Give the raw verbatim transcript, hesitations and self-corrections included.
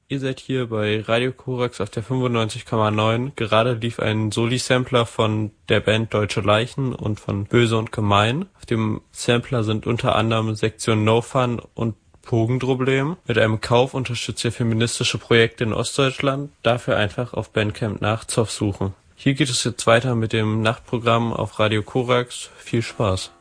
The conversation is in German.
Ihr seid hier bei Radio Korax auf der fünfundneunzig Komma neun. Gerade lief ein Soli-Sampler von der Band Deutsche Leichen und von Böse und Gemein. Auf dem Sampler sind unter anderem Sektion No Fun und Pogenproblem. Mit einem Kauf unterstützt ihr feministische Projekte in Ostdeutschland. Dafür einfach auf Bandcamp nach Zoff suchen. Hier geht es jetzt weiter mit dem Nachtprogramm auf Radio Korax. Viel Spaß.